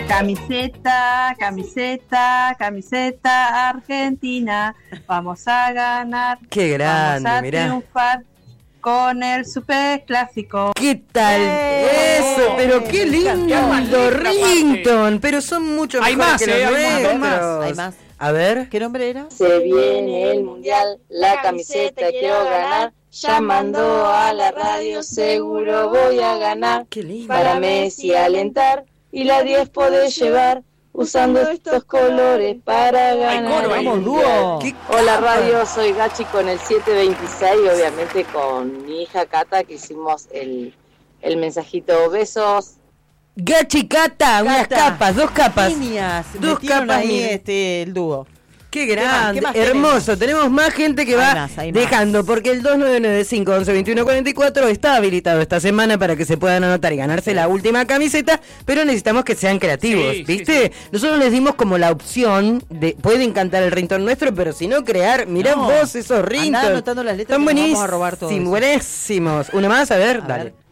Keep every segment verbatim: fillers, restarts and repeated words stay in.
Camiseta, camiseta, camiseta argentina, vamos a ganar. Qué grande, vamos a mirá. triunfar con el superclásico. ¿Qué tal? ¡Eh! Eso, pero qué lindo rington. Pero son mucho Hay mejores más, que los eh, hay más, hay más. nuestros. Hay más. A ver. ¿Qué nombre era? Se viene el mundial, la camiseta quiero ganar, llamando a la radio seguro voy a ganar, Qué lindo. para Messi alentar y la diez poder llevar, usando estos colores para ganar. coro ahí. el Vamos, mundial. dúo. ¿Qué Hola capa? radio, soy Gachi con el siete veintiséis y obviamente con mi hija Cata que hicimos el, el mensajito. Besos. Gachi Cata, unas Cata. capas, dos capas. Líneas. Dos Metieron capas, ahí mira. este, el dúo. Qué más? grande, ¿Qué más hermoso. Tenemos? más gente que Hay va más, hay más. dejando, porque el dos nueve nueve cinco once veintiuno cuarenta y cuatro está habilitado esta semana para que se puedan anotar y ganarse la última camiseta, pero necesitamos que sean creativos, Sí, sí, ¿viste? Nosotros les dimos como la opción de, pueden cantar el ringtone nuestro, pero si no crear, mirá No. vos esos Andá ringtones. anotando las letras Están que nos buenísimos, vamos a robar todos. buenísimos. Una más, a ver, A dale. ver.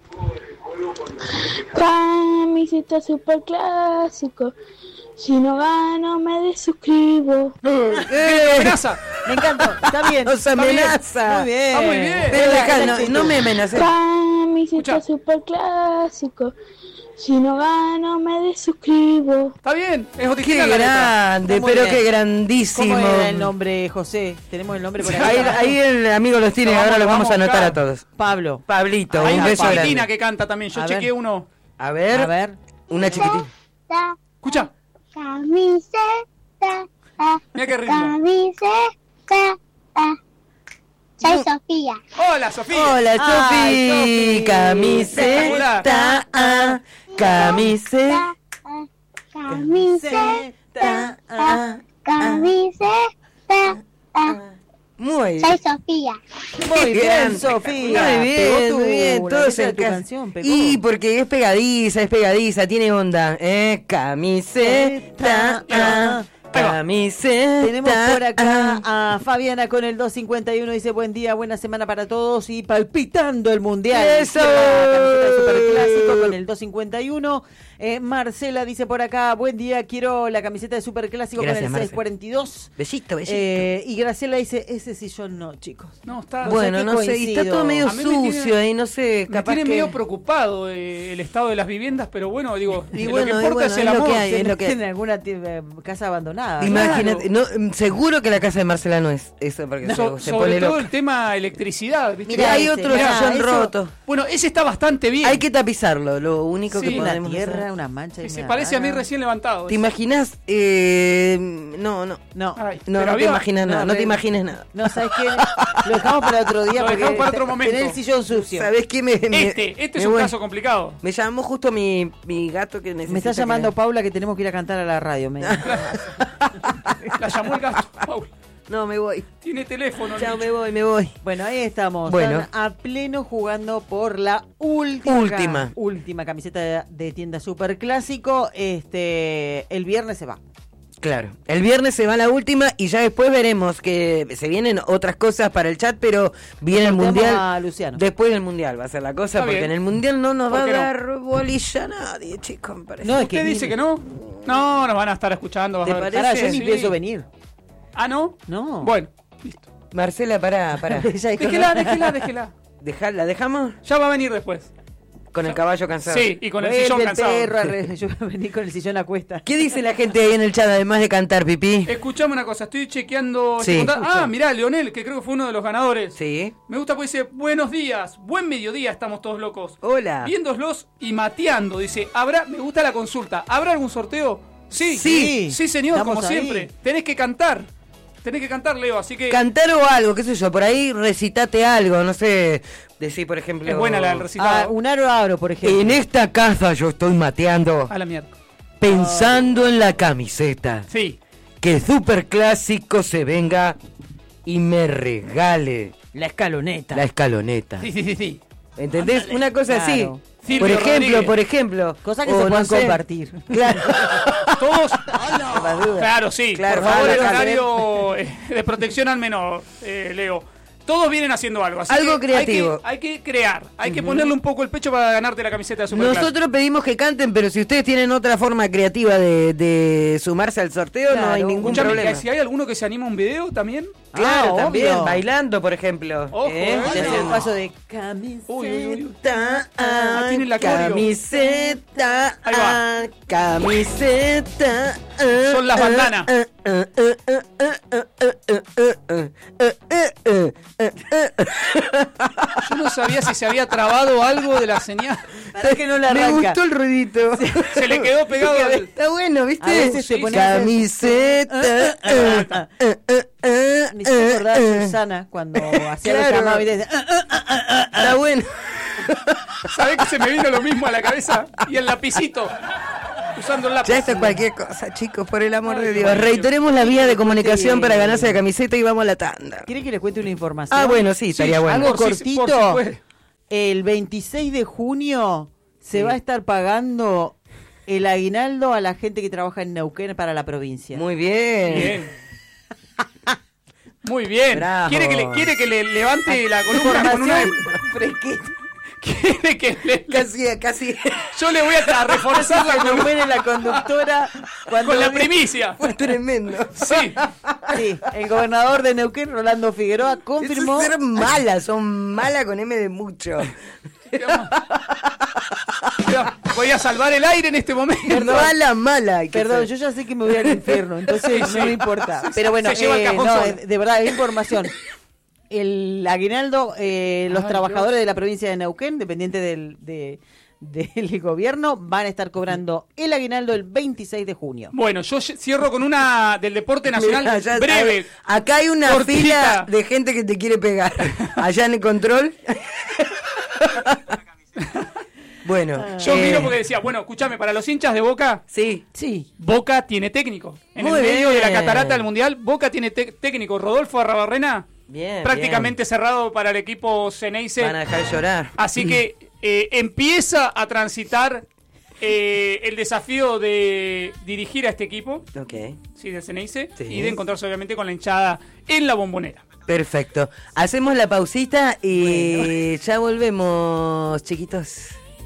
Camiseta super clásico. Si no gano me desuscribo. ¡Eh! ¡Amenaza! Me encanta. Está bien. Nos Está bien. amenaza. Muy bien. Está muy bien. Pero Esa- deja, esa no, actitud. no me amenaces. Camiseta Escucha. super clásico. Si no gano me desuscribo. Está bien, es Qué original la letra. grande, Está muy pero bien. qué grandísimo. ¿Cómo era el nombre, José? Tenemos el nombre por ahí. Ahí, ahí el amigo los tiene, Lo ahora vamos- los lo vamos a vamos a anotar a buscar. todos. Pablo. Pablito, Hay un una beso Paulina grande. que canta también, yo A chequeé ver. uno. A ver, A ver. una chiquitita. Escucha, Camiseta. mira qué ritmo. Camiseta. Soy Sofía. Hola, Sofía. Hola, Ay, Sofi. Sofi. Camiseta, ah, camiseta. Camiseta. ah, Camiseta. Muy Soy bien. Sofía. Muy bien, grande. Sofía. Muy bien, Pegó tu- muy bien. la Todos letra de en tu casa. canción, pegó. Y porque es pegadiza, es pegadiza, tiene onda. Eh, camiseta, ah, camiseta. Tenemos por acá ah. a Fabiana con el dos cincuenta y uno. Dice buen día, buena semana para todos y palpitando el mundial. ¡Eso! Dice la camiseta de Superclásico con el dos cincuenta y uno. Eh, Marcela dice por acá, buen día, quiero la camiseta de Superclásico Gracias, con el Marce. seiscientos cuarenta y dos. Besito, besito. Eh, y Graciela dice, ese sillón no, chicos. No, está. Bueno, que no sé, y está coincido. todo medio A mí me sucio tiene- ahí, no sé, Me capaz tiene que... medio preocupado eh, el estado de las viviendas, pero bueno, digo, Y lo bueno, que y importa bueno, es el es lo amor. que hay. Se es lo que- meten en alguna ti- eh, casa abandonada. Imagínate, no, mm, seguro que la casa de Marcela no es eso, porque se, So- se sobre pone todo loca. el tema electricidad, ¿viste? Mirá, hay ese, otro mirá, sillón eso- roto. Bueno, ese está bastante bien. Hay que tapizarlo, lo único Sí. que Una podemos tierra, hacer. una mancha. y Se una parece a mí rana. recién levantado. ¿Te imaginas? Eh, no, no. No. Ay, No, pero no te había- imaginas nada, no, no te re- imagines nada. No, ¿sabes qué? Lo dejamos para otro día Lo porque dejamos para otro te- momento. tenés el sillón sucio. ¿Sabes qué? Me, me- Este, este es me un voy. caso complicado. Me llamó justo mi, mi gato que necesita. Me está que llamando le- Paula que tenemos que ir a cantar a la radio. Me... La llamó el gato, Paul. No, me voy. Tiene teléfono. Chao, el me voy, me voy. Bueno, ahí estamos. Bueno. Están a pleno jugando por la última, Última. ca- última camiseta de, de tienda Superclásico. Este, el viernes se va. Claro, el viernes se va la última y ya después veremos que se vienen otras cosas para el chat, pero viene el Sorteamos mundial. a Luciano. Después del mundial va a ser la cosa, Está porque bien. en el mundial no nos ¿Por va a qué no? dar bolilla a nadie, chicos, me parece. No, es ¿Usted que dice ni- que no? No, nos van a estar escuchando. Vas ¿Te a ver. parece? Pará, yo ni Sí. pienso venir. Ah, ¿no? No. Bueno, listo. Marcela, pará, pará. Ya dijo, Déjela, no. déjela, déjela. Dejala, ¿dejamos? Ya va a venir después. Con el caballo cansado. Sí, y con el Vuelve sillón el cansado. perro a re- yo voy a venir con el sillón a cuesta. ¿Qué dice la gente ahí en el chat además de cantar, Pipí? Escuchame una cosa, estoy chequeando. Sí. este conta- Ah, mirá, Leonel, que creo que fue uno de los ganadores. Sí. Me gusta porque dice, buenos días, buen mediodía, estamos todos locos. Hola. Viéndolos y mateando, dice, ¿habrá, me gusta la consulta, ¿habrá algún sorteo? Sí, Sí. sí señor, Estamos como ahí. siempre. Tenés que cantar, tenés que cantar, Leo, así que... Cantar o algo, qué sé yo, por ahí recitate algo, no sé, decir por ejemplo... Es buena la del Ah, recitado. un aro abro, por ejemplo. En esta casa yo estoy mateando, A la mierda. pensando en la camiseta. Sí. Que Super Clásico se venga y me regale La escaloneta. la escaloneta. Sí, sí, sí, sí. ¿Entendés? Una cosa Claro. así. Silvio Por ejemplo, Rodríguez. por ejemplo. Cosas que o se no puedan sé. compartir. Claro. Todos... Por las dudas. Claro, sí. Claro, por favor, ojalá, el ojalá. horario eh, de protección al menor, eh, Leo. Todos vienen haciendo algo. Así Algo que creativo. Hay que, hay que crear, hay uh-huh. que ponerle un poco el pecho para ganarte la camiseta de Superclásico. Nosotros pedimos que canten, pero si ustedes tienen otra forma creativa de, de sumarse al sorteo, claro, no hay ningún Escuchame, problema. Si hay alguno que se anima a un video también. Claro, ah, también, obvio. Bailando, por ejemplo. Ojo, ¿Eh? eh. Se hace el paso de camiseta. Uy, uy, uy. Ah, tiene la coreo. Camiseta. Ahí va. Ah, camiseta. Ah, Son las bandanas. ah, ah, ah, ah, ah, ah, ah, ah, ah, Yo no sabía si se había trabado algo de la señal. Para que no la Me arranca. gustó el ruidito. Se le quedó pegado. el- Está bueno, ¿viste? A veces se Sí, pone Camiseta. ah, ah, ah, ah, Me hizo acordar ah, a Susana cuando hacía Claro. los llamados y decía, "Ah, ah, ah, ah, ah". Está bueno. ¿Sabés que se me vino lo mismo a la cabeza? Y el lapicito. Usando el lápiz. Ya está cualquier cosa, chicos, por el amor Ay, de qué Dios. bueno. Reiteremos la vía de comunicación Sí. para ganarse la camiseta y vamos a la tanda. ¿Quiere que les cuente una información? Ah, bueno, sí, estaría Sí, bueno. Algo Por si- por si cortito. puede. El veintiséis de junio se Sí. va a estar pagando el aguinaldo a la gente que trabaja en Neuquén para la provincia. Muy bien. Bien. Muy bien. Bravo. ¿Quiere que, le, ¿Quiere que le levante la columna con una... fresquita. ¿Quiere que le... Casi, casi. Yo le voy a, a reforzar la Se columna muere la conductora cuando con la vi- primicia. Fue tremendo. Sí. Sí, el gobernador de Neuquén, Rolando Figueroa, Eso confirmó. es ser mala, son mala con M de mucho. Voy a salvar el aire en este momento. Mala, mala. hay que Perdón, ser. yo ya sé que me voy al infierno, entonces Sí, no sí. me importa. Pero bueno, Se lleva el eh, cajón no, solo. es- de verdad, es información. El aguinaldo, eh, los Ay, trabajadores Dios. de la provincia de Neuquén, dependientes del, de- del gobierno, van a estar cobrando el aguinaldo el veintiséis de junio. Bueno, yo cierro con una del deporte nacional Mirá, ya- breve. Acá hay una cortita. fila de gente que te quiere pegar. Allá en el control. Bueno. Yo eh, miro porque decía, bueno, escúchame, para los hinchas de Boca, Sí. Sí. Boca tiene técnico. En Muy el medio de la bien. catarata del Mundial, Boca tiene te- técnico. Rodolfo Arrabarrena, Bien. prácticamente cerrado para el equipo Ceneice. Van a dejar llorar. Así que eh, empieza a transitar eh, el desafío de dirigir a este equipo, Ok. sí, de Ceneice, Sí. y de encontrarse obviamente con la hinchada en la Bombonera. Perfecto. Hacemos la pausita y ya volvemos, chiquitos.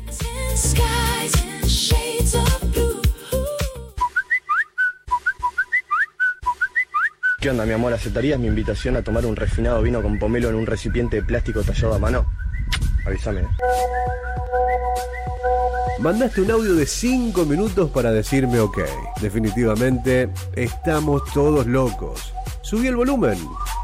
¿Qué onda, mi amor? ¿Aceptarías mi invitación a tomar un refinado vino con pomelo en un recipiente de plástico tallado a mano? Avísame. Mandaste un audio de cinco minutos para decirme ok. Definitivamente, estamos todos locos. Subí el volumen.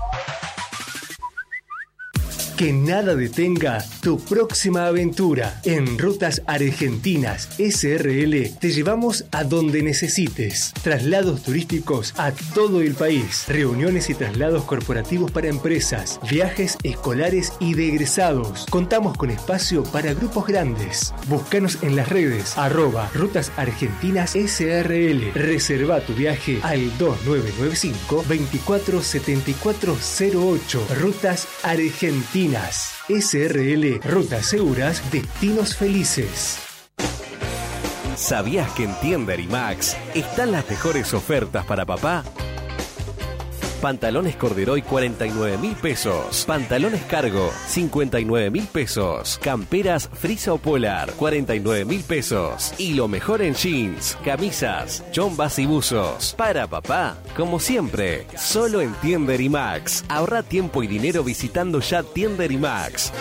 Que nada detenga tu próxima aventura. En Rutas Argentinas S R L te llevamos a donde necesites. Traslados turísticos a todo el país. Reuniones y traslados corporativos para empresas. Viajes escolares y de egresados. Contamos con espacio para grupos grandes. Búscanos en las redes. Arroba Rutas Argentinas S R L. Reserva tu viaje al dos nueve nueve cinco, veinticuatro setenta y cuatro cero ocho. Rutas Argentinas S R L, rutas seguras, destinos felices. ¿Sabías que en Tiender y Max están las mejores ofertas para papá? Pantalones Corderoy cuarenta y nueve mil pesos. Pantalones Cargo cincuenta y nueve mil pesos. Camperas Frisa o Polar cuarenta y nueve mil pesos. Y lo mejor en jeans, camisas, chombas y buzos. Para papá, como siempre, solo en Tiender y Max. Ahorra tiempo y dinero visitando ya Tiender y Max.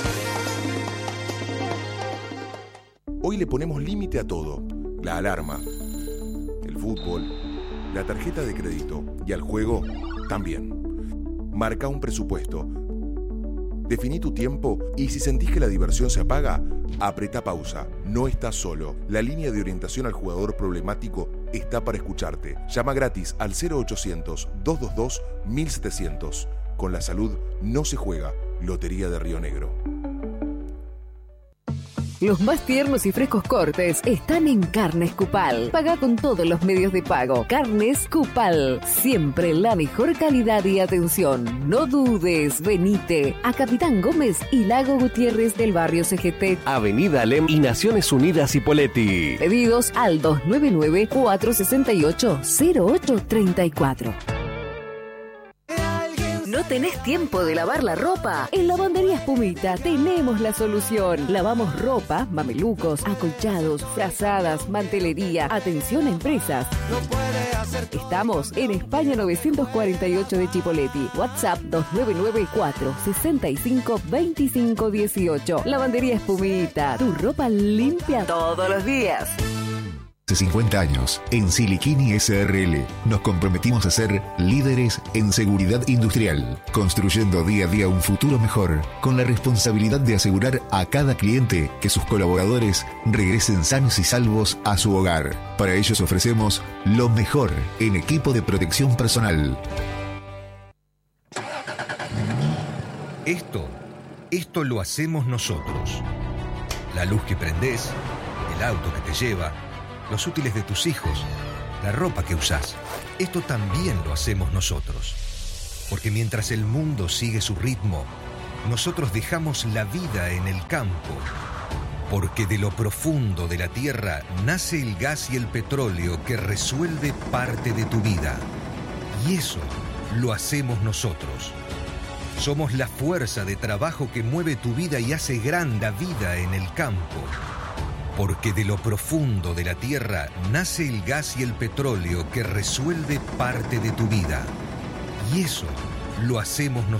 Hoy le ponemos límite a todo. La alarma, el fútbol, la tarjeta de crédito y al juego también. Marca un presupuesto. Definí tu tiempo y si sentís que la diversión se apaga, apretá pausa. No estás solo. La línea de orientación al jugador problemático está para escucharte. Llama gratis al cero ochocientos, doscientos veintidós, mil setecientos. Con la salud no se juega. Lotería de Río Negro. Los más tiernos y frescos cortes están en Carnes Cupal. Paga con todos los medios de pago. Carnes Cupal. Siempre la mejor calidad y atención. No dudes, venite a Capitán Gómez y Lago Gutiérrez del barrio C G T. Avenida Alem y Naciones Unidas Hipóleti. Pedidos al dos nueve nueve, cuatro seis ocho, cero ocho tres cuatro. No ¿No tenés tiempo de lavar la ropa? En Lavandería Espumita tenemos la solución. Lavamos ropa, mamelucos, acolchados, frazadas, mantelería. Atención a empresas. Estamos en España novecientos cuarenta y ocho de Chipoleti. WhatsApp dos nueve nueve cuatro seis cinco dos cinco uno ocho. Lavandería Espumita. Tu ropa limpia todos los días. Hace cincuenta años, en Siliquini S R L, nos comprometimos a ser líderes en seguridad industrial, construyendo día a día un futuro mejor, con la responsabilidad de asegurar a cada cliente que sus colaboradores regresen sanos y salvos a su hogar. Para ellos ofrecemos lo mejor en equipo de protección personal. Esto, esto lo hacemos nosotros. La luz que prendés, el auto que te lleva, los útiles de tus hijos, la ropa que usás. Esto también lo hacemos nosotros. Porque mientras el mundo sigue su ritmo, nosotros dejamos la vida en el campo. Porque de lo profundo de la tierra nace el gas y el petróleo que resuelve parte de tu vida. Y eso lo hacemos nosotros. Somos la fuerza de trabajo que mueve tu vida y hace gran la vida en el campo. Porque de lo profundo de la tierra nace el gas y el petróleo que resuelve parte de tu vida. Y eso lo hacemos nosotros.